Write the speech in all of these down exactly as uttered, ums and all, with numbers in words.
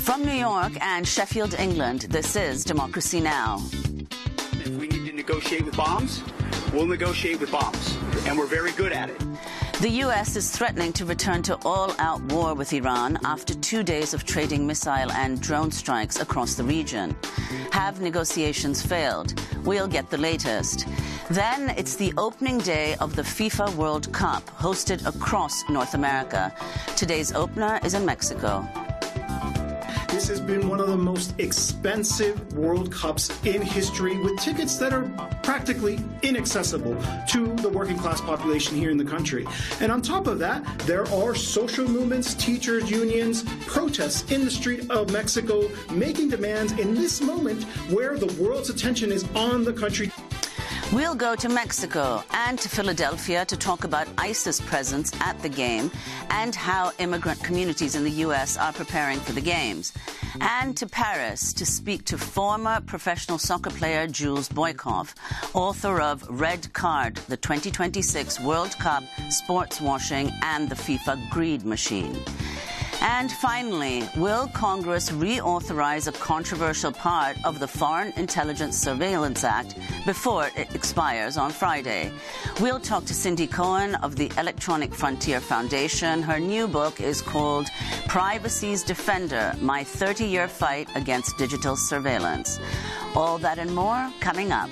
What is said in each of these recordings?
From New York and Sheffield, England, this is Democracy Now! If we need to negotiate with bombs, we'll negotiate with bombs, and we're very good at it. The U S is threatening to return to all-out war with Iran after two days of trading missile and drone strikes across the region. Have negotiations failed? We'll get the latest. Then it's the opening day of the FIFA World Cup, hosted across North America. Today's opener is in Mexico. This has been one of the most expensive World Cups in history, with tickets that are practically inaccessible to the working class population here in the country. And on top of that, there are social movements, teachers, unions, protests in the street of Mexico, making demands in this moment where the world's attention is on the country. We'll go to Mexico and to Philadelphia to talk about ISIS presence at the game and how immigrant communities in the U S are preparing for the games. And to Paris to speak to former professional soccer player Jules Boykoff, author of Red Card, the twenty twenty-six World Cup, Sports Washing and the FIFA Greed Machine. And finally, will Congress reauthorize a controversial part of the Foreign Intelligence Surveillance Act before it expires on Friday? We'll talk to Cindy Cohen of the Electronic Frontier Foundation. Her new book is called Privacy's Defender, My thirty-Year Fight Against Digital Surveillance. All that and more coming up.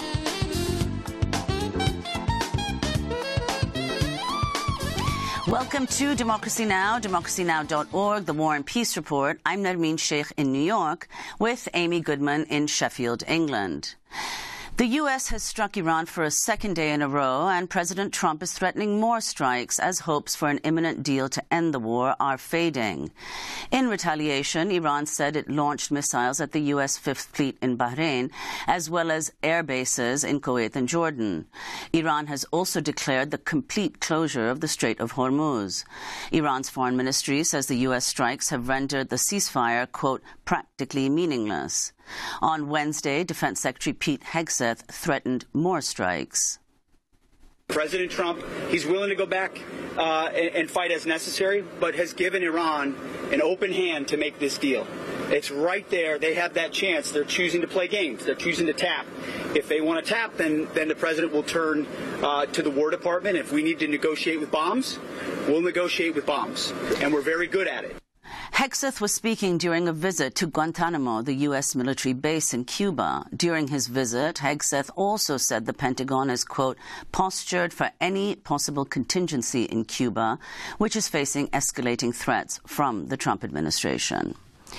Welcome to Democracy Now!, democracy now dot org, the War and Peace Report. I'm Nermeen Sheikh in New York with Amy Goodman in Sheffield, England. The U S has struck Iran for a second day in a row, and President Trump is threatening more strikes as hopes for an imminent deal to end the war are fading. In retaliation, Iran said it launched missiles at the U S Fifth Fleet in Bahrain, as well as air bases in Kuwait and Jordan. Iran has also declared the complete closure of the Strait of Hormuz. Iran's foreign ministry says the U S strikes have rendered the ceasefire, quote, practically meaningless. On Wednesday, Defense Secretary Pete Hegseth threatened more strikes. President Trump, he's willing to go back uh, and, and fight as necessary, but has given Iran an open hand to make this deal. It's right there. They have that chance. They're choosing to play games. They're choosing to tap. If they want to tap, then, then the president will turn uh, to the War Department. If we need to negotiate with bombs, we'll negotiate with bombs. And we're very good at it. Hegseth was speaking during a visit to Guantanamo, the U S military base in Cuba. During his visit, Hegseth also said the Pentagon is, quote, postured for any possible contingency in Cuba, which is facing escalating threats from the Trump administration.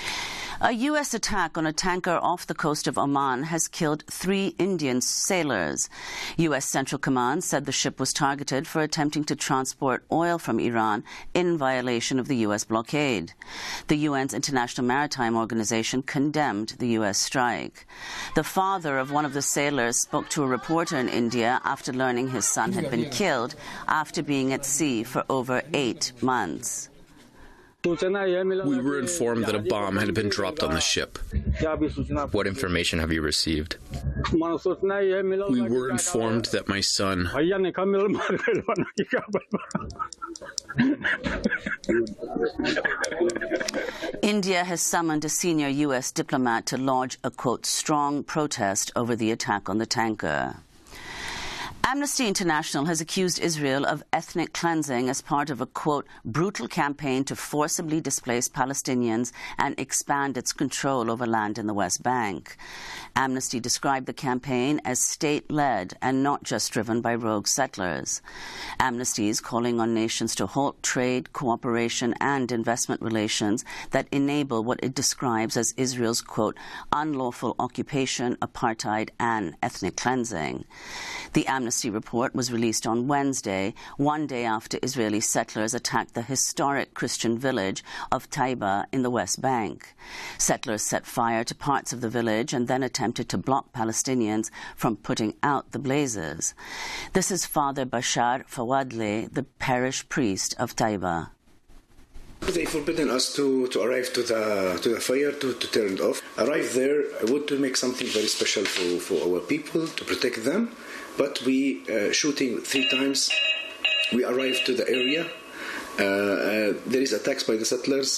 A U S attack on a tanker off the coast of Oman has killed three Indian sailors. U S Central Command said the ship was targeted for attempting to transport oil from Iran in violation of the U S blockade. The U N's International Maritime Organization condemned the U S strike. The father of one of the sailors spoke to a reporter in India after learning his son had been killed after being at sea for over eight months. We were informed that a bomb had been dropped on the ship. What information have you received? We were informed that my son... India has summoned a senior U S diplomat to lodge a, quote, strong protest over the attack on the tanker. Amnesty International has accused Israel of ethnic cleansing as part of a, quote, brutal campaign to forcibly displace Palestinians and expand its control over land in the West Bank. Amnesty described the campaign as state-led and not just driven by rogue settlers. Amnesty is calling on nations to halt trade, cooperation and investment relations that enable what it describes as Israel's, quote, unlawful occupation, apartheid and ethnic cleansing. The Amnesty report was released on Wednesday, one day after Israeli settlers attacked the historic Christian village of Taiba in the West Bank. Settlers set fire to parts of the village and then attempted to block Palestinians from putting out the blazes. This is Father Bashar Fawadle, the parish priest of Taiba. They forbidden us to, to arrive to the to the fire to, to turn it off. Arrive there, I want to make something very special for, for our people, to protect them. But we uh, shooting three times. We arrived to the area. Uh, uh, there is attacks by the settlers.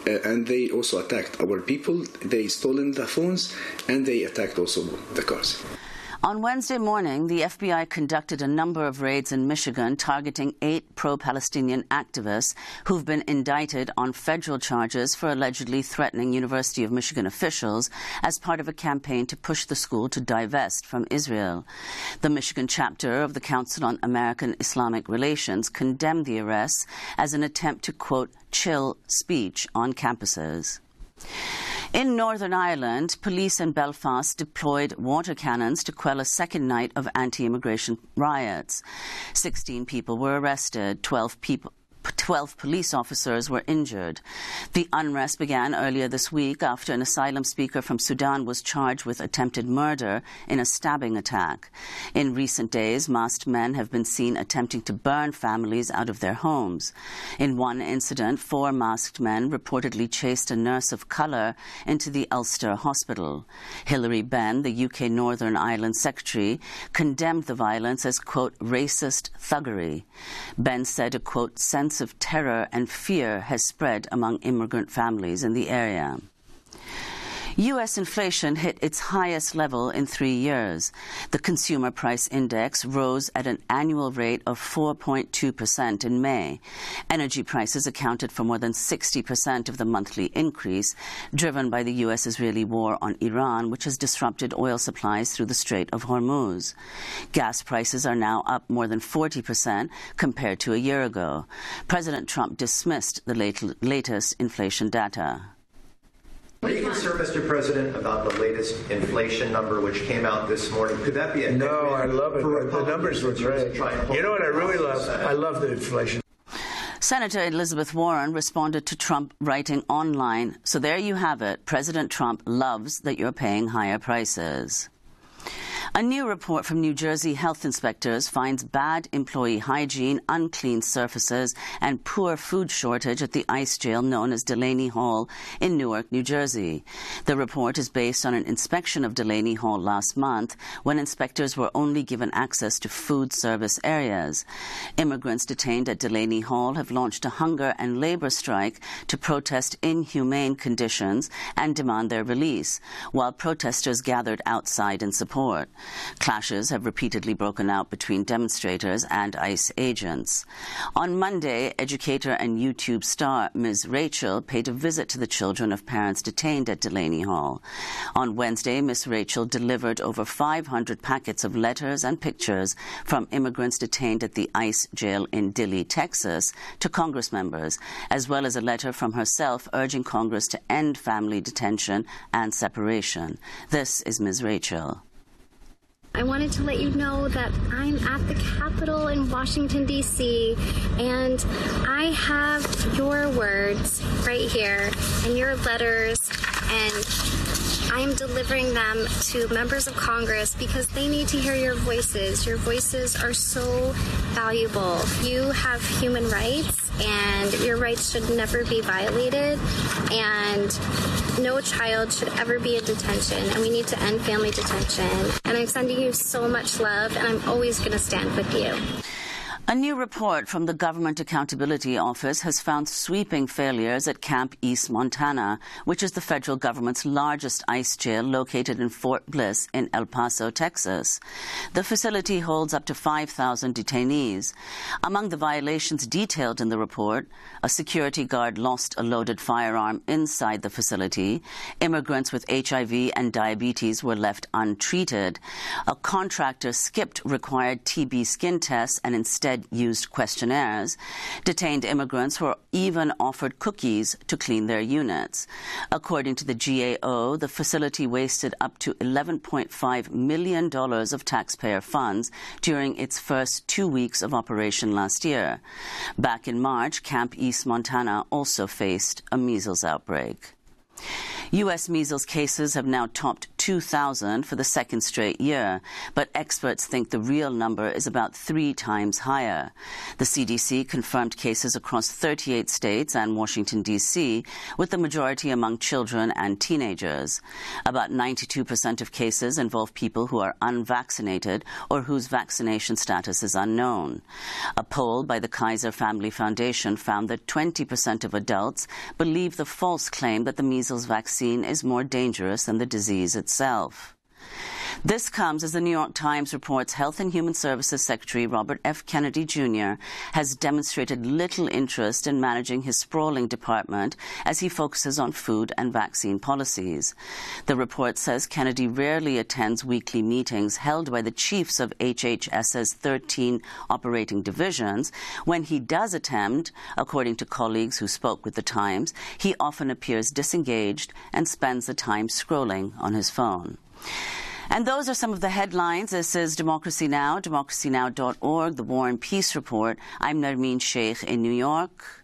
uh, and they also attacked our people. They stolen the phones, and they attacked also the cars. On Wednesday morning, the F B I conducted a number of raids in Michigan targeting eight pro-Palestinian activists who've been indicted on federal charges for allegedly threatening University of Michigan officials as part of a campaign to push the school to divest from Israel. The Michigan chapter of the Council on American Islamic Relations condemned the arrests as an attempt to, quote, chill speech on campuses. In Northern Ireland, police in Belfast deployed water cannons to quell a second night of anti-immigration riots. Sixteen people were arrested, twelve people Twelve police officers were injured. The unrest began earlier this week after an asylum seeker from Sudan was charged with attempted murder in a stabbing attack. In recent days, masked men have been seen attempting to burn families out of their homes. In one incident, four masked men reportedly chased a nurse of colour into the Ulster hospital. Hilary Benn, the U K Northern Ireland Secretary, condemned the violence as, quote, racist thuggery. Benn said a, quote, sense of terror and fear has spread among immigrant families in the area. U S inflation hit its highest level in three years. The Consumer Price Index rose at an annual rate of four point two percent in May. Energy prices accounted for more than sixty percent of the monthly increase, driven by the U S Israeli war on Iran, which has disrupted oil supplies through the Strait of Hormuz. Gas prices are now up more than forty percent compared to a year ago. President Trump dismissed the late, latest inflation data. Are you concerned, Mister President, about the latest inflation number which came out this morning? Could that be a no? I love it. The numbers were great. You know what I really love? I love the inflation. Senator Elizabeth Warren responded to Trump writing online, so there you have it. President Trump loves that you're paying higher prices. A new report from New Jersey health inspectors finds bad employee hygiene, unclean surfaces, and poor food shortage at the ICE jail known as Delaney Hall in Newark, New Jersey. The report is based on an inspection of Delaney Hall last month, when inspectors were only given access to food service areas. Immigrants detained at Delaney Hall have launched a hunger and labor strike to protest inhumane conditions and demand their release, while protesters gathered outside in support. Clashes have repeatedly broken out between demonstrators and ICE agents. On Monday, educator and YouTube star Miz Rachel paid a visit to the children of parents detained at Delaney Hall. On Wednesday, Miz Rachel delivered over five hundred packets of letters and pictures from immigrants detained at the ICE jail in Dilley, Texas, to Congress members, as well as a letter from herself urging Congress to end family detention and separation. This is Miz Rachel. I wanted to let you know that I'm at the Capitol in Washington, D C, and I have your words right here and your letters, and I'm delivering them to members of Congress because they need to hear your voices. Your voices are so valuable. You have human rights, and your rights should never be violated, and no child should ever be in detention, and we need to end family detention. And I'm sending you so much love, and I'm always going to stand with you. A new report from the Government Accountability Office has found sweeping failures at Camp East Montana, which is the federal government's largest ICE jail located in Fort Bliss in El Paso, Texas. The facility holds up to five thousand detainees. Among the violations detailed in the report, a security guard lost a loaded firearm inside the facility, immigrants with H I V and diabetes were left untreated, a contractor skipped required T B skin tests and instead used questionnaires. Detained immigrants were even offered cookies to clean their units. According to the G A O, the facility wasted up to eleven point five million dollars of taxpayer funds during its first two weeks of operation last year. Back in March, Camp East Montana also faced a measles outbreak. U S measles cases have now topped two thousand for the second straight year, but experts think the real number is about three times higher. The C D C confirmed cases across thirty-eight states and Washington, D C, with the majority among children and teenagers. About ninety-two percent of cases involve people who are unvaccinated or whose vaccination status is unknown. A poll by the Kaiser Family Foundation found that twenty percent of adults believe the false claim that the measles vaccine is more dangerous than the disease itself. This comes as the New York Times reports Health and Human Services Secretary Robert F. Kennedy, Junior has demonstrated little interest in managing his sprawling department as he focuses on food and vaccine policies. The report says Kennedy rarely attends weekly meetings held by the chiefs of H H S's thirteen operating divisions. When he does attend, according to colleagues who spoke with the Times, he often appears disengaged and spends the time scrolling on his phone. And those are some of the headlines. This is Democracy Now!, democracy now dot org, the War and Peace Report. I'm Nermeen Sheikh in New York.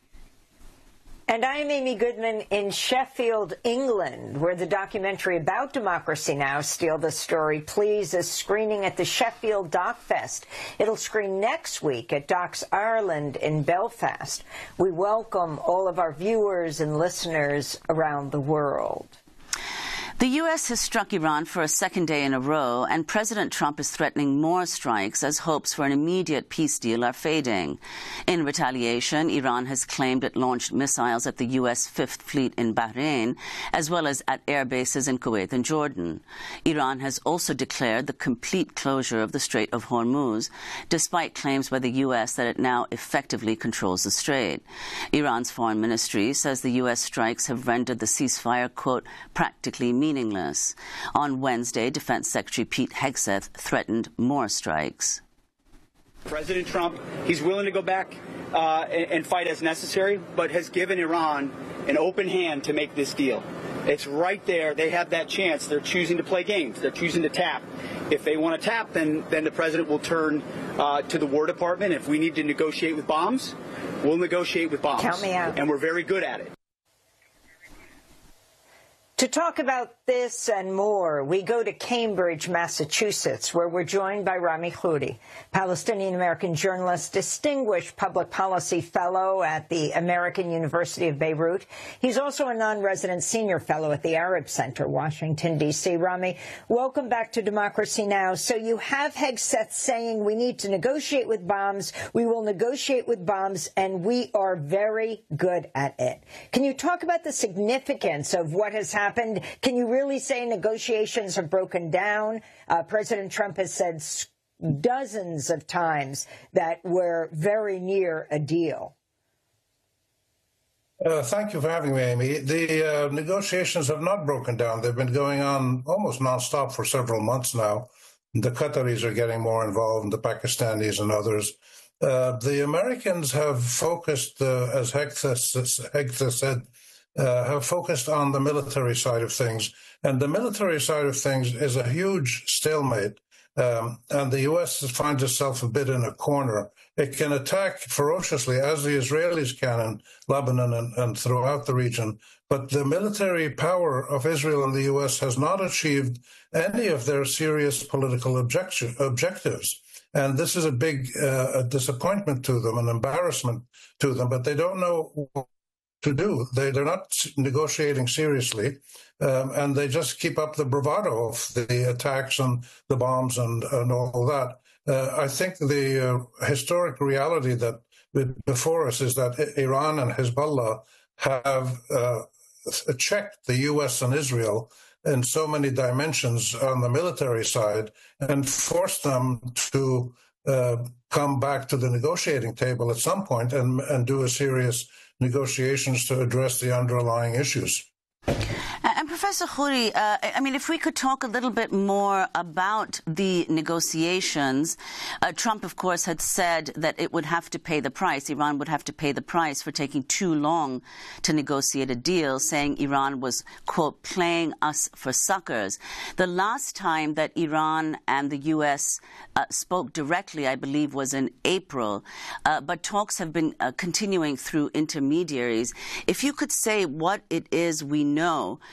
And I'm Amy Goodman in Sheffield, England, where the documentary about Democracy Now!, Steal the Story, Please, is screening at the Sheffield Doc Fest. It'll screen next week at Docs Ireland in Belfast. We welcome all of our viewers and listeners around the world. The U S has struck Iran for a second day in a row, and President Trump is threatening more strikes as hopes for an immediate peace deal are fading. In retaliation, Iran has claimed it launched missiles at the U S Fifth Fleet in Bahrain, as well as at air bases in Kuwait and Jordan. Iran has also declared the complete closure of the Strait of Hormuz, despite claims by the U S that it now effectively controls the strait. Iran's foreign ministry says the U S strikes have rendered the ceasefire, quote, practically meaningless. meaningless. On Wednesday, Defense Secretary Pete Hegseth threatened more strikes. President Trump, he's willing to go back uh, and, and fight as necessary, but has given Iran an open hand to make this deal. It's right there. They have that chance. They're choosing to play games. They're choosing to tap. If they want to tap, then, then the president will turn uh, to the War Department. If we need to negotiate with bombs, we'll negotiate with bombs. Count me out. And we're very good at it. To talk about this and more, we go to Cambridge, Massachusetts, where we're joined by Rami Khouri, Palestinian-American journalist, distinguished public policy fellow at the American University of Beirut. He's also a non-resident senior fellow at the Arab Center, Washington, D C Rami, welcome back to Democracy Now! So you have Hegseth saying we need to negotiate with bombs, we will negotiate with bombs, and we are very good at it. Can you talk about the significance of what has happened? Happened. Can you really say negotiations have broken down? Uh, President Trump has said dozens of times that we're very near a deal. Uh, thank you for having me, Amy. The uh, negotiations have not broken down. They've been going on almost nonstop for several months now. The Qataris are getting more involved, and the Pakistanis and others. Uh, the Americans have focused, uh, as Hegseth, Hegseth said, Uh, have focused on the military side of things. And the military side of things is a huge stalemate. Um, and the U S finds itself a bit in a corner. It can attack ferociously, as the Israelis can in Lebanon and, and throughout the region. But the military power of Israel and the U S has not achieved any of their serious political objection, objectives. And this is a big uh, a disappointment to them, an embarrassment to them. But they don't know to do. They, they're not negotiating seriously, um, and they just keep up the bravado of the attacks and the bombs and, and all that. Uh, I think the uh, historic reality that before us is that Iran and Hezbollah have uh, checked the U S and Israel in so many dimensions on the military side and forced them to uh, come back to the negotiating table at some point and, and do a serious negotiations to address the underlying issues. And Professor Khouri, uh, I mean, if we could talk a little bit more about the negotiations. Uh, Trump, of course, had said that it would have to pay the price. Iran would have to pay the price for taking too long to negotiate a deal, saying Iran was, quote, playing us for suckers. The last time that Iran and the U S uh, spoke directly, I believe, was in April. Uh, but talks have been uh, continuing through intermediaries. If you could say what it is we know about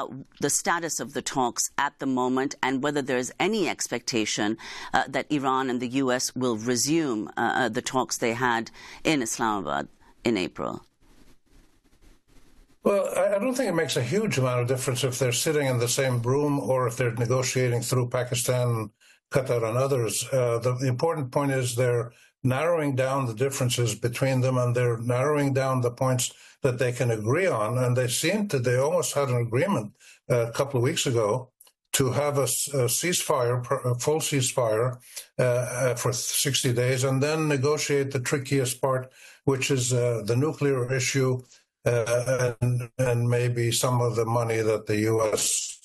about the status of the talks at the moment and whether there's any expectation uh, that Iran and the U S will resume uh, the talks they had in Islamabad in April? Well, I don't think it makes a huge amount of difference if they're sitting in the same room or if they're negotiating through Pakistan, Qatar, and others. Uh, the, the important point is they're narrowing down the differences between them, and they're narrowing down the points that they can agree on. And they seem to, they almost had an agreement uh, a couple of weeks ago to have a, a ceasefire, a full ceasefire uh, for sixty days, and then negotiate the trickiest part, which is uh, the nuclear issue uh, and, and maybe some of the money that the U S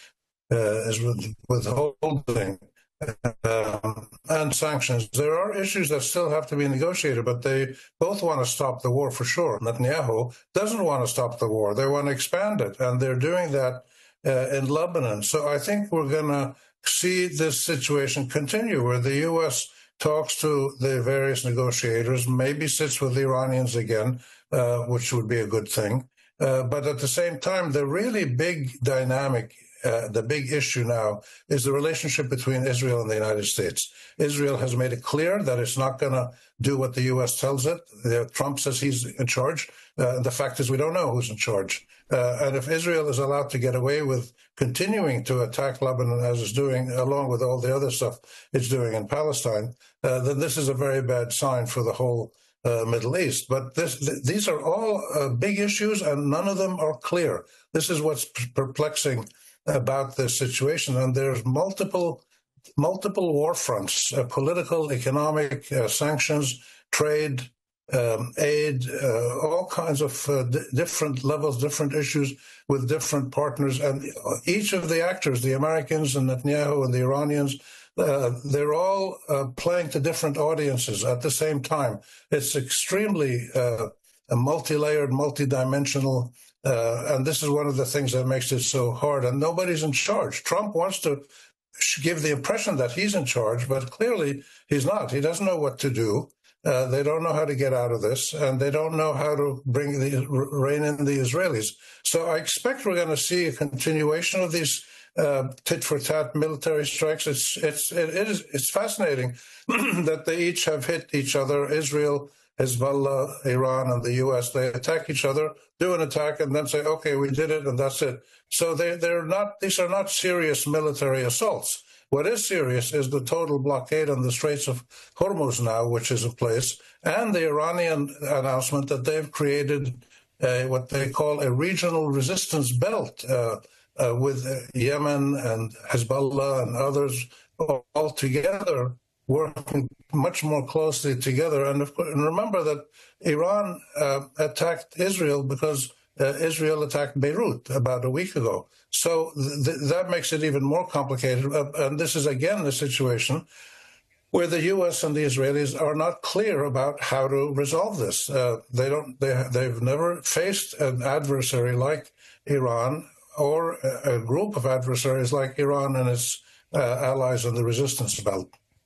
uh, is withholding. Um, and sanctions. There are issues that still have to be negotiated, but they both want to stop the war for sure. Netanyahu doesn't want to stop the war. They want to expand it, and they're doing that uh, in Lebanon. So I think we're going to see this situation continue where the U S talks to the various negotiators, maybe sits with the Iranians again, uh, which would be a good thing. Uh, but at the same time, the really big dynamic Uh, the big issue now is the relationship between Israel and the United States. Israel has made it clear that it's not going to do what the U S tells it. Uh, Trump says he's in charge. Uh, the fact is we don't know who's in charge. Uh, and if Israel is allowed to get away with continuing to attack Lebanon as it's doing, along with all the other stuff it's doing in Palestine, uh, then this is a very bad sign for the whole uh, Middle East. But this, th- these are all uh, big issues, and none of them are clear. This is what's p- perplexing about this situation, and there's multiple multiple war fronts, uh, political, economic, uh, sanctions, trade, um, aid, uh, all kinds of uh, d- different levels, different issues with different partners, and each of the actors, the Americans and Netanyahu and the Iranians, uh, they're all uh, playing to different audiences at the same time. It's extremely uh, a multi-layered, multi-dimensional Uh, and this is one of the things that makes it so hard. And nobody's in charge. Trump wants to give the impression that he's in charge, but clearly he's not. He doesn't know what to do. Uh, they don't know how to get out of this, and they don't know how to bring the rein in the Israelis. So I expect we're going to see a continuation of these uh, tit-for-tat military strikes. It's it's it, it is it's fascinating that they each have hit each other. Israel, Hezbollah, Iran, and the U S, they attack each other, do an attack, and then say, okay, we did it, and that's it. So they, they're not, these are not serious military assaults. What is serious is the total blockade on the Straits of Hormuz now, which is in place, and the Iranian announcement that they've created uh, what they call a regional resistance belt uh, uh, with Yemen and Hezbollah and others all together, working much more closely together. And, of course, and remember that Iran uh, attacked Israel because uh, Israel attacked Beirut about a week ago. So th- that makes it even more complicated. Uh, and this is, again, the situation where the U S and the Israelis are not clear about how to resolve this. Uh, they don't. They, they've never faced an adversary like Iran or a group of adversaries like Iran and its uh, allies in the resistance belt.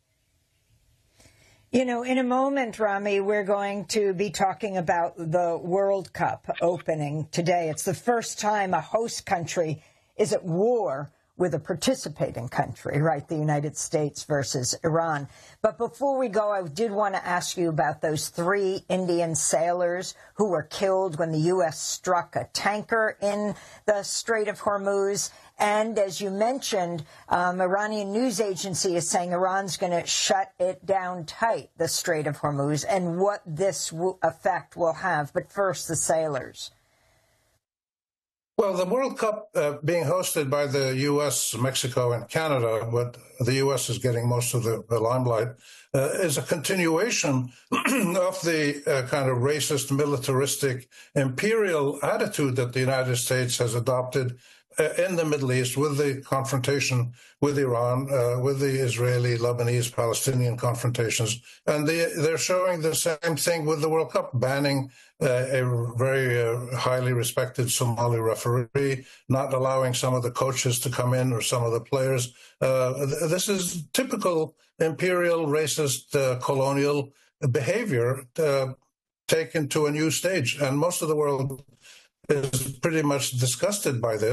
You know, in a moment, Rami, we're going to be talking about the World Cup opening today. It's the first time a host country is at war with a participating country, right? The United States versus Iran. But before we go, I did want to ask you about those three Indian sailors who were killed when the U S struck a tanker in the Strait of Hormuz. And as you mentioned, um, Iranian news agency is saying Iran's going to shut it down tight, the Strait of Hormuz, and what this w- effect will have. But first, the sailors. Well, the World Cup uh, being hosted by the U S, Mexico, and Canada, but the U S is getting most of the, the limelight, uh, is a continuation of the uh, kind of racist, militaristic, imperial attitude that the United States has adopted in the Middle East with the confrontation with Iran, uh, with the Israeli, Lebanese, Palestinian confrontations. And they, they're showing the same thing with the World Cup, banning uh, a very uh, highly respected Somali referee, not allowing some of the coaches to come in or some of the players. Uh, this is typical imperial, racist, uh, colonial behavior uh, taken to a new stage. And most of the world is pretty much disgusted by this.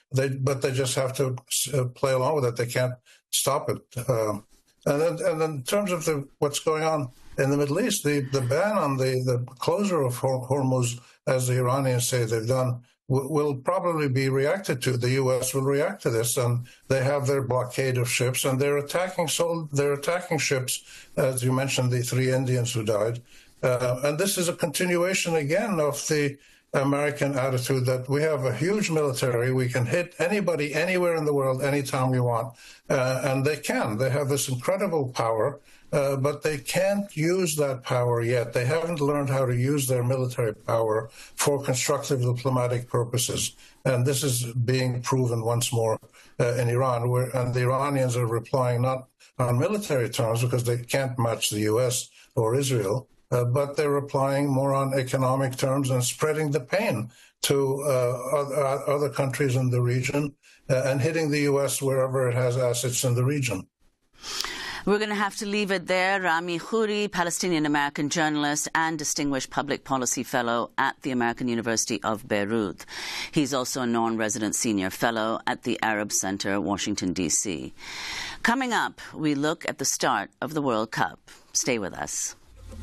They, but they just have to uh, play along with it. They can't stop it. Uh, and, then, and then in terms of the, what's going on in the Middle East, the, the ban on the, the closure of Hormuz, as the Iranians say they've done, will probably be reacted to. The U S will react to this, and they have their blockade of ships, and they're attacking. So they're attacking ships, as you mentioned, the three Indians who died, uh, and this is a continuation again of the American attitude that we have a huge military, we can hit anybody anywhere in the world anytime we want, uh, and they can. They have this incredible power. Uh, but they can't use that power yet. They haven't learned how to use their military power for constructive diplomatic purposes. And this is being proven once more uh, in Iran, where, and the Iranians are replying not on military terms because they can't match the U S or Israel, uh, but they're replying more on economic terms and spreading the pain to uh, other, other countries in the region uh, and hitting the U S wherever it has assets in the region. We're going to have to leave it there. Rami Khouri, Palestinian-American journalist and distinguished public policy fellow at the American University of Beirut. He's also a non-resident senior fellow at the Arab Center, Washington, D C Coming up, we look at the start of the World Cup. Stay with us.